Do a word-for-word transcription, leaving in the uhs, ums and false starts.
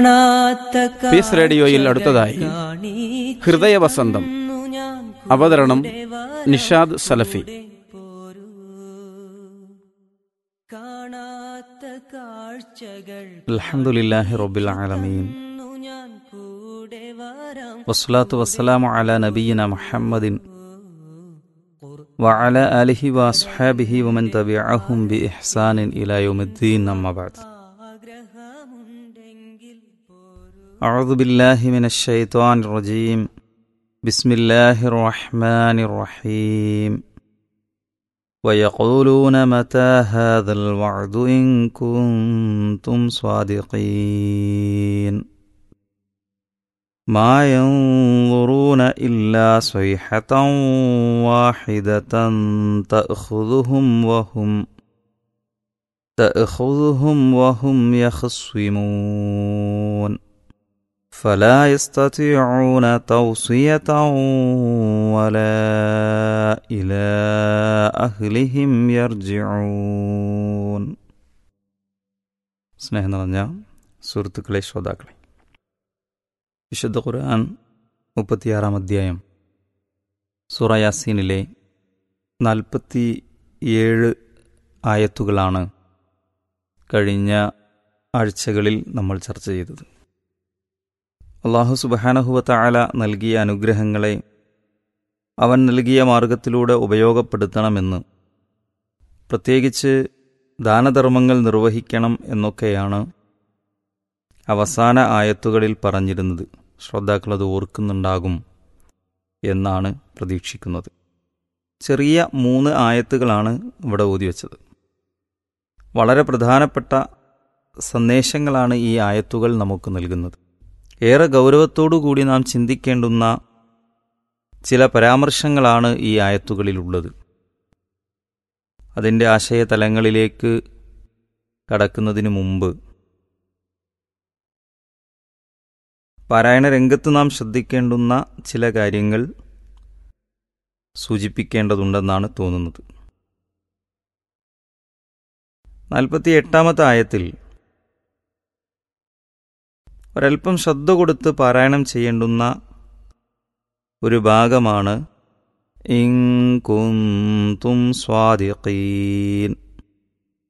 Piece റേഡിയോയിൽ അടുത്തതായി ഹൃദയവസന്തം. അവതരണം നിഷാദ് സലഫി. അൽഹംദുലില്ലാഹി റബ്ബിൽ ആലമീൻ വസ്സലാത്തു വസ്സലാമു അലാ നബിയിന മുഹമ്മദിൻ വഅലാ ആലിഹി വഅസ്ഹാബിഹി വമൻ തബിഅഹും ബിഇഹ്സാനിൻ ഇലാ യൗമിദ്ദീൻ. അമ്മാ ബഅദ്. അഊദു ബില്ലാഹി മിനശ് ശൈത്വാനിർ റജീം. ബിസ്മില്ലാഹിർ റഹ്മാനിർ റഹീം. ويقولون متى هذا الوعد إن كنتم صادقين ما ينظرون إلا صيحة واحدة تأخذهم وهم تأخذهم وهم يخصمون فلا يستطيعون توصية ولا إلى أهلهم يرجعون. സ്നേഹം നിറഞ്ഞ സുഹൃത്തുക്കളെ, ശ്രോതാക്കളെ, വിശുദ്ധ ഖുർആൻ മുപ്പത്തിയാറാം അധ്യായം സൂറ യാസീനിലെ നാൽപ്പത്തി ഏഴ് ആയത്തുകളാണ് കഴിഞ്ഞ ആഴ്ചകളിൽ നമ്മൾ ചർച്ച ചെയ്തത്. അല്ലാഹു സുബ്ഹാനഹു വ തആല നൽകിയ അനുഗ്രഹങ്ങളെ അവൻ നൽകിയ മാർഗത്തിലൂടെ ഉപയോഗപ്പെടുത്തണമെന്ന്, പ്രത്യേകിച്ച് ദാനധർമ്മങ്ങൾ നിർവഹിക്കണം എന്നൊക്കെയാണ് അവസാന ആയത്തുകളിൽ പറഞ്ഞിരുന്നത്. ശ്രോതാക്കളത് ഓർക്കുന്നുണ്ടാകും എന്നാണ് പ്രതീക്ഷിക്കുന്നത്. ചെറിയ മൂന്ന് ആയത്തുകളാണ് ഇവിടെ ഓതി വച്ചത്. വളരെ പ്രധാനപ്പെട്ട സന്ദേശങ്ങളാണ് ഈ ആയത്തുകൾ നമുക്ക് നൽകുന്നത്. ഏറെ ഗൗരവത്തോടു കൂടി നാം ചിന്തിക്കേണ്ടുന്ന ചില പരാമർശങ്ങളാണ് ഈ ആയത്തുകളിലുള്ളത്. അതിൻ്റെ ആശയതലങ്ങളിലേക്ക് കടക്കുന്നതിന് മുമ്പ് പാരായണ രംഗത്ത് നാം ശ്രദ്ധിക്കേണ്ടുന്ന ചില കാര്യങ്ങൾ സൂചിപ്പിക്കേണ്ടതുണ്ടെന്നാണ് തോന്നുന്നത്. നാൽപ്പത്തി എട്ടാമത്തെ ആയത്തിൽ ഒരൽപ്പം ശ്രദ്ധ കൊടുത്ത് പാരായണം ചെയ്യേണ്ടുന്ന ഒരു ഭാഗമാണ് ഇൻ കുന്തും സ്വാദിഖീൻ.